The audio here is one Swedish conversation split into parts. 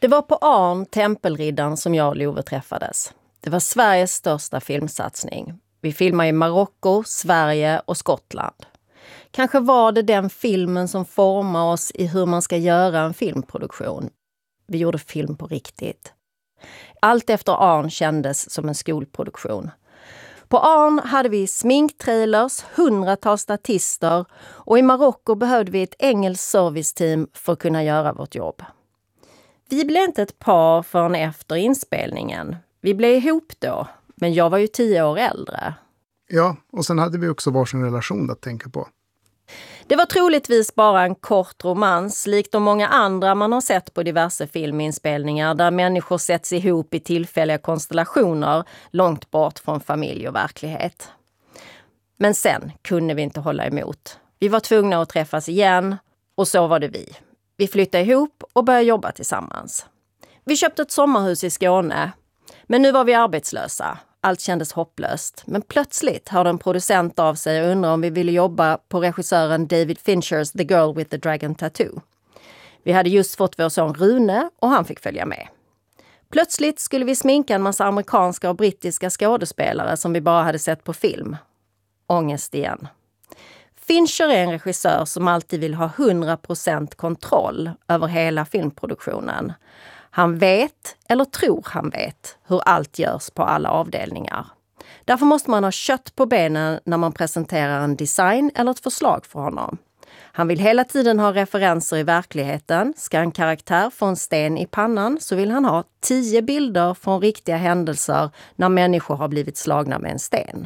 Det var på Arn, Tempelriddaren, som jag och Love träffades. Det var Sveriges största filmsatsning. Vi filmade i Marocko, Sverige och Skottland. Kanske var det den filmen som formar oss i hur man ska göra en filmproduktion. Vi gjorde film på riktigt. Allt efter Arn kändes som en skolproduktion. På Arn hade vi sminktrailers, 100-tals statister och i Marocko behövde vi ett engelskt serviceteam för att kunna göra vårt jobb. Vi blev inte ett par förrän efter inspelningen. Vi blev ihop då, men jag var ju 10 år äldre. Ja, och sen hade vi också varsin relation att tänka på. Det var troligtvis bara en kort romans, likt de många andra man har sett på diverse filminspelningar där människor sätts ihop i tillfälliga konstellationer långt bort från familj och verklighet. Men sen kunde vi inte hålla emot. Vi var tvungna att träffas igen och så var det vi. Vi flyttade ihop och började jobba tillsammans. Vi köpte ett sommarhus i Skåne, men nu var vi arbetslösa. Allt kändes hopplöst. Men plötsligt hörde en producent av sig och undrade om vi ville jobba på regissören David Finchers The Girl with the Dragon Tattoo. Vi hade just fått vår son Rune och han fick följa med. Plötsligt skulle vi sminka en massa amerikanska och brittiska skådespelare som vi bara hade sett på film. Ångest igen. Fincher är en regissör som alltid vill ha 100% kontroll över hela filmproduktionen. Han vet, eller tror han vet, hur allt görs på alla avdelningar. Därför måste man ha kött på benen när man presenterar en design eller ett förslag för honom. Han vill hela tiden ha referenser i verkligheten. Ska en karaktär få en sten i pannan så vill han ha 10 bilder från riktiga händelser när människor har blivit slagna med en sten.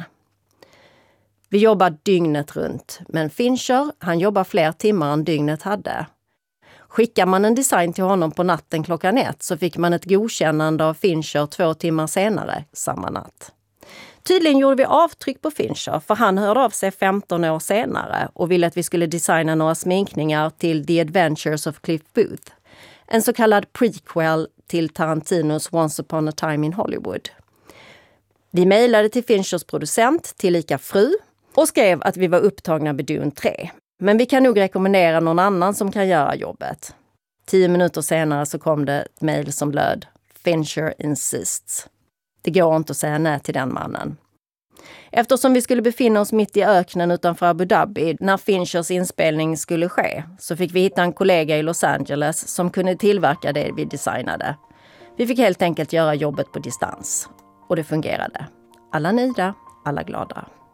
Vi jobbar dygnet runt, men Fincher, han jobbar fler timmar än dygnet hade. Skickar man en design till honom på natten 1:00 så fick man ett godkännande av Fincher 2 timmar senare samma natt. Tydligen gjorde vi avtryck på Fincher för han hörde av sig 15 år senare och ville att vi skulle designa några sminkningar till The Adventures of Cliff Booth. En så kallad prequel till Tarantinos Once upon a time in Hollywood. Vi mejlade till Finchers producent, tillika fru, och skrev att vi var upptagna med Dune 3. Men vi kan nog rekommendera någon annan som kan göra jobbet. 10 minuter senare så kom det ett mejl som löd: Fincher insists. Det går inte att säga nej till den mannen. Eftersom vi skulle befinna oss mitt i öknen utanför Abu Dhabi när Finchers inspelning skulle ske så fick vi hitta en kollega i Los Angeles som kunde tillverka det vi designade. Vi fick helt enkelt göra jobbet på distans. Och det fungerade. Alla nöjda, alla glada.